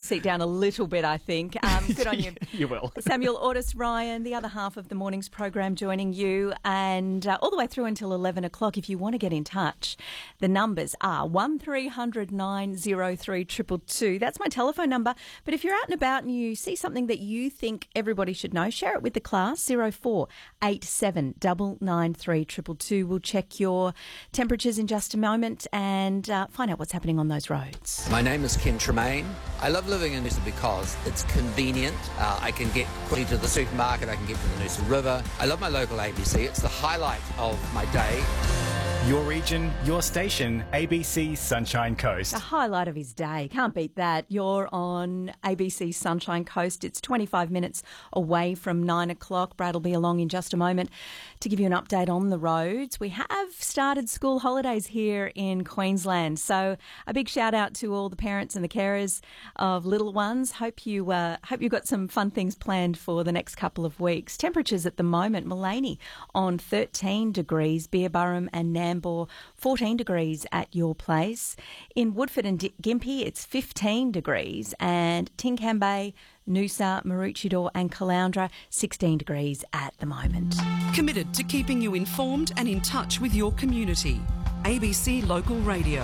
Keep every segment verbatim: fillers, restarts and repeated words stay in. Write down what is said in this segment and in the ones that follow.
seat down a little bit, I think. Um, good on you. You will. Samuel Ortis Ryan, the other half of the morning's program, joining you. And uh, all the way through until eleven o'clock, if you want to get in touch, the numbers are one three hundred nine oh three two two two. That's my telephone number. But if you're out and about and you see something that you think everybody should know, share it with the class. zero four eight seven nine nine three two two two. We'll check your temperatures in just a moment and uh, find out what's happening on those roads. My name is Ken Tremaine. I love living in Noosa because it's convenient. Uh, I can get quickly to the supermarket, I can get to the Noosa River. I love my local A B C. It's the highlight of my day. Your region, your station, A B C Sunshine Coast. The highlight of his day. Can't beat that. You're on A B C Sunshine Coast. It's twenty-five minutes away from nine o'clock. Brad will be along in just a moment to give you an update on the roads. We have started school holidays here in Queensland. So a big shout out to all the parents and the carers of little ones. Hope you uh, hope you've got some fun things planned for the next couple of weeks. Temperatures at the moment, Mullaney on thirteen degrees, Beerburrum and Nambour fourteen degrees at your place. In Woodford and D- Gympie, it's fifteen degrees, and Tinkham, Noosa, Maroochydore and Caloundra, sixteen degrees at the moment. Committed to keeping you informed and in touch with your community. A B C Local Radio.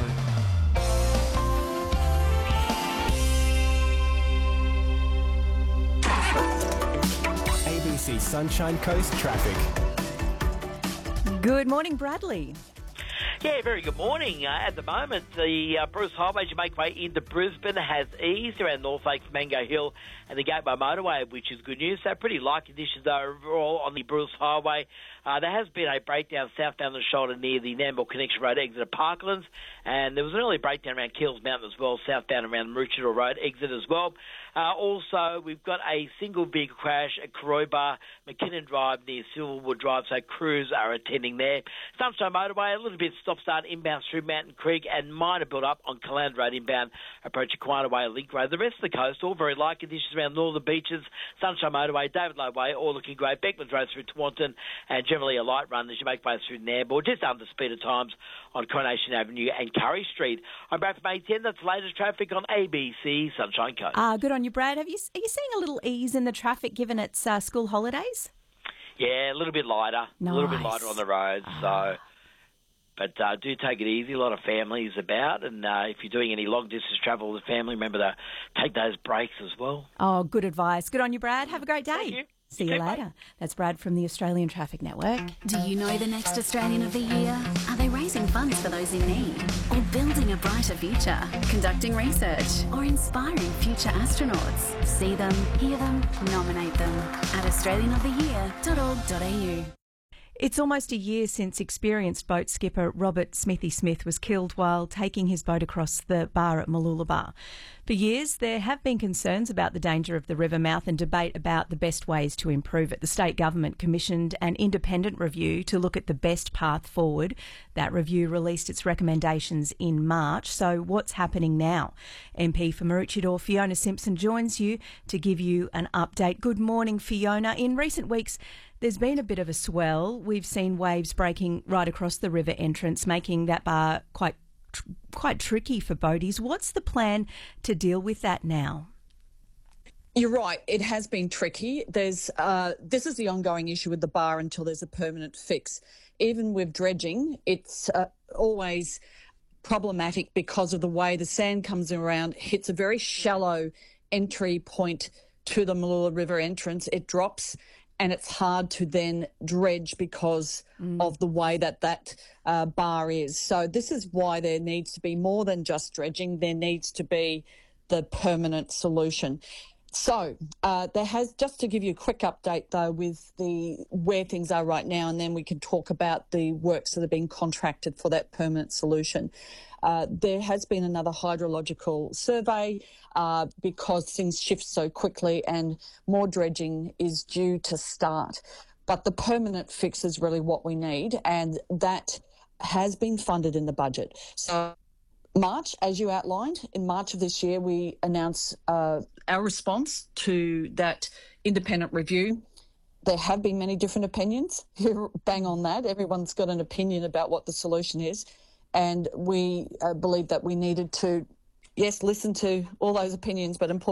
A B C Sunshine Coast traffic. Good morning, Bradley. Yeah, very good morning. Uh, at the moment, the uh, Bruce Highway, as you make way into Brisbane, has eased around North Lakes, Mango Hill and the Gateway Motorway, which is good news. So pretty light conditions overall on the Bruce Highway. Uh, there has been a breakdown southbound the shoulder near the Nambour Connection Road exit at Parklands, and there was an early breakdown around Keels Mountain as well, southbound around Maroochydore Road exit as well. Uh, also, we've got a single vehicle crash at Koroiba, McKinnon Drive near Silverwood Drive, so crews are attending there. Sunshine Motorway, a little bit stop-start inbound through Mountain Creek and minor build-up on Caloundra Road inbound approaching Quina Way, Link Road. The rest of the coast, all very light conditions around northern beaches. Sunshine Motorway, David Low Way, all looking great. Beckman's Road through Taunton and generally a light run as you make way through Nambour, just under speed at times on Coronation Avenue and Curry Street. I'm Brad from A ten. That's the latest traffic on A B C Sunshine Coast. Ah, uh, good on you, Brad. Have you are you seeing a little ease in the traffic given it's uh, school holidays? Yeah, a little bit lighter, nice. a little bit lighter on the roads. Ah. So, but uh, do take it easy. A lot of families about, and uh, if you're doing any long distance travel with family, remember to take those breaks as well. Oh, good advice. Good on you, Brad. Have a great day. Thank you. See you later. That's Brad from the Australian Traffic Network. Do you know the next Australian of the Year? Are they raising funds for those in need? Or building a brighter future? Conducting research? Or inspiring future astronauts? See them, hear them, nominate them at australian of the year dot org dot a u. It's almost a year since experienced boat skipper Robert Smithy Smith was killed while taking his boat across the bar at Mooloolaba. For years, there have been concerns about the danger of the river mouth and debate about the best ways to improve it. The state government commissioned an independent review to look at the best path forward. That review released its recommendations in March. So what's happening now? M P for Maroochydore, Fiona Simpson, joins you to give you an update. Good morning, Fiona. In recent weeks, there's been a bit of a swell. We've seen waves breaking right across the river entrance, making that bar quite quite tricky for boaties. What's the plan to deal with that now? You're right. It has been tricky. There's uh, this is the ongoing issue with the bar until there's a permanent fix. Even with dredging, it's uh, always problematic because of the way the sand comes around, hits a very shallow entry point to the Mooloolah River entrance. It drops, and it's hard to then dredge because mm. of the way that that uh, bar is. So this is why there needs to be more than just dredging. There needs to be the permanent solution. So uh, there has, just to give you a quick update though, with the where things are right now, and then we can talk about the works that are being contracted for that permanent solution. Uh, there has been another hydrological survey uh, because things shift so quickly and more dredging is due to start. But the permanent fix is really what we need, and that has been funded in the budget. So March, as you outlined, in March of this year, we announced uh, our response to that independent review. There have been many different opinions. You're bang on that. Everyone's got an opinion about what the solution is. And we uh, believe that we needed to, yes, listen to all those opinions, but important.